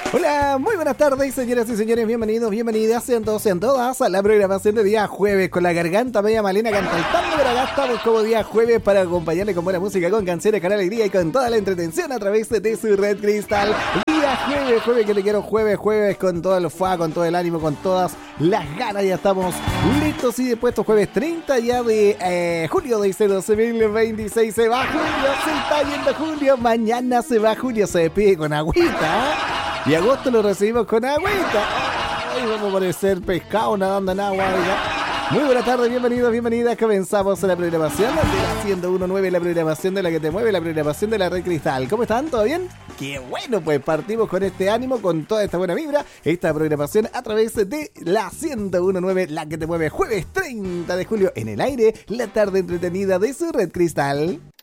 Hola, muy buenas tardes, señoras y señores, bienvenidos, bienvenidas, sean todas a la programación de día jueves, con la garganta media malena cantando, pero acá estamos como día jueves para acompañarle con buena música, con canciones, con alegría y con toda la entretención a través de su red cristal. Día jueves que te quiero, jueves con todo el fuá, con todo el ánimo, con todas las ganas, ya estamos listos y dispuestos. Jueves 30 ya de julio de este 2026, se va julio, se está yendo julio, mañana se va julio, se despide con agüita, y agosto lo recibimos con agüita. Ay, vamos a parecer pescado nadando en agua, oiga. Muy buenas tardes, bienvenidos, bienvenidas. Comenzamos la programación de la 101.9, la programación de la que te mueve, la programación de la red cristal. ¿Cómo están? ¿Todo bien? Qué bueno, pues partimos con este ánimo, con toda esta buena vibra, esta programación a través de la 101.9, la que te mueve, jueves 30 de julio, en el aire, la tarde entretenida de su red cristal.